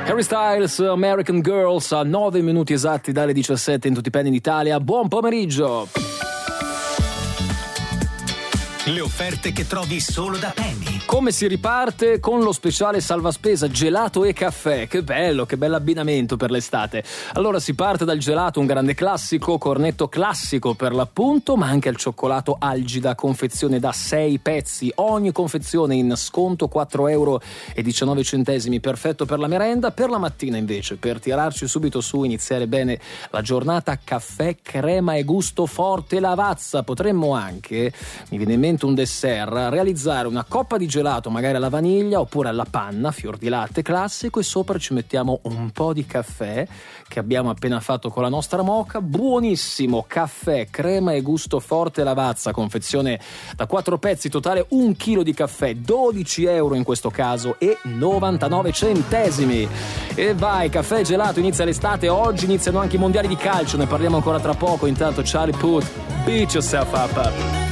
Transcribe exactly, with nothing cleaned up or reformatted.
Harry Styles, American Girls, a nove minuti esatti dalle diciassette in tutti i penny d'Italia. Buon pomeriggio! Le offerte che trovi solo da Penny. Come si riparte? Con lo speciale salvaspesa gelato e caffè. Che bello, che bell'abbinamento per l'estate. Allora si parte dal gelato, un grande classico, cornetto classico per l'appunto, ma anche il cioccolato Algida, confezione da sei pezzi, ogni confezione in sconto quattro euro e diciannove centesimi, perfetto per la merenda. Per la mattina invece, per tirarci subito su, iniziare bene la giornata, caffè, crema e gusto forte Lavazza. Potremmo anche, mi viene in mente un dessert, realizzare una coppa di gelato magari alla vaniglia oppure alla panna, fior di latte classico, e sopra ci mettiamo un po' di caffè che abbiamo appena fatto con la nostra moka. Buonissimo caffè, crema e gusto forte Lavazza, confezione da quattro pezzi, totale un chilo di caffè, dodici euro in questo caso e novantanove centesimi. E vai, caffè e gelato, inizia l'estate, oggi iniziano anche i mondiali di calcio, ne parliamo ancora tra poco. Intanto Charlie Puth, beat yourself up.